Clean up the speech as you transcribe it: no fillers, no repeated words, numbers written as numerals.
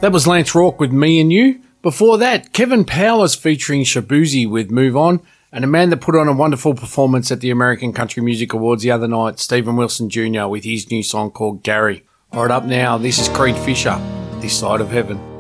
That was Lance Rourke with Me and You. Before that, Kevin Powers featuring Shabuzi with Move On, and a man that put on a wonderful performance at the American Country Music Awards the other night, Stephen Wilson Jr. with his new song called Gary. All right, up now, this is Creed Fisher, This Side of Heaven.